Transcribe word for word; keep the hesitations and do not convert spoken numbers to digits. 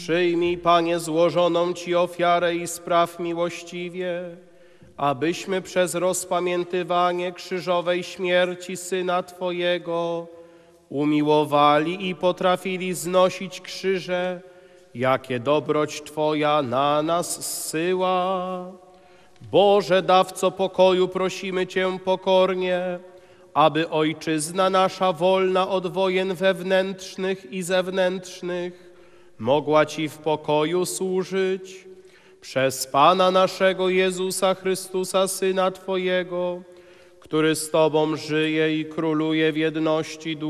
Przyjmij, Panie, złożoną Ci ofiarę i spraw miłościwie, abyśmy przez rozpamiętywanie krzyżowej śmierci Syna Twojego umiłowali i potrafili znosić krzyże, jakie dobroć Twoja na nas zsyła. Boże, dawco pokoju, prosimy Cię pokornie, aby Ojczyzna nasza wolna od wojen wewnętrznych i zewnętrznych mogła Ci w pokoju służyć. Przez Pana naszego Jezusa Chrystusa, Syna Twojego, który z Tobą żyje i króluje w jedności Ducha